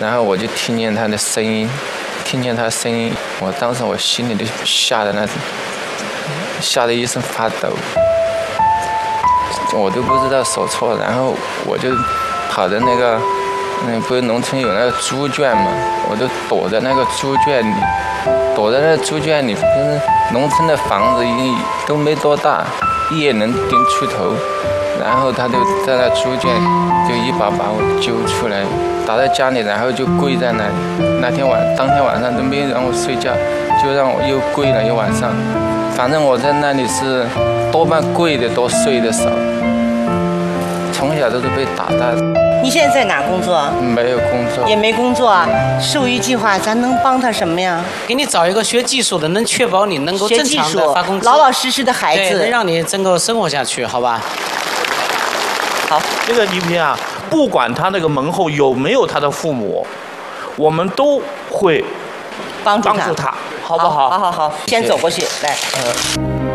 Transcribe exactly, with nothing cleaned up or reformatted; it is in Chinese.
然后我就听见他的声音，听见他的声音，我当时我心里就吓得那，吓得一身发抖，我都不知道手错，然后我就跑到那个，嗯，不是农村有那个猪圈嘛，我就躲在那个猪圈里，躲在那个猪圈里，就是农村的房子一都没多大，夜能盯出头，然后他就在那猪圈就一把把我揪出来，打在家里，然后就跪在那里。那天晚当天晚上都没让我睡觉，就让我又跪了一晚上。反正我在那里是多半跪的多，睡的少。从小都是被打大的。 你现在在哪工作？ 没有工作。 也没工作。授育计划咱能帮他什么呀？ 给你找一个学技术的，能确保你能够正常的发工资， 老老实实的孩子， 对，能让你能够生活下去，好吧？ 好，这个倪萍啊，不管他那个门后有没有他的父母，我们都会帮助他， 帮助他，好不好？ 好好好，先走过去，来。 呃